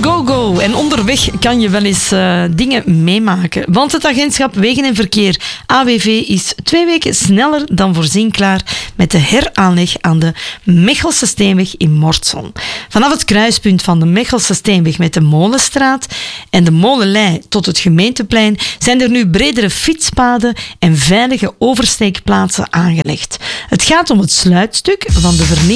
go, go. En onderweg kan je wel eens dingen meemaken. Want het agentschap Wegen en Verkeer, AWV, is 2 weken sneller dan voorzien klaar met de heraanleg aan de Mechelse Steenweg in Mortsel. Vanaf het kruispunt van de Mechelse Steenweg met de Molenstraat en de Molenlei tot het Gemeenteplein zijn er nu bredere fietspaden en veilige oversteekplaatsen aangelegd. Het gaat om het sluitstuk van de vernieuwing